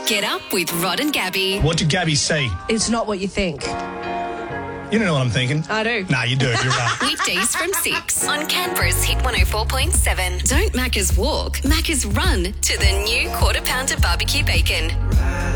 Get up with Rod and Gabby. What did Gabby say? It's not what you think. You don't know what I'm thinking. I do. Nah, you do. You're right. Weekdays from 6 on Canberra's Hit 104.7. Don't Macca's walk, Macca's run to the new Quarter Pounder barbecue bacon.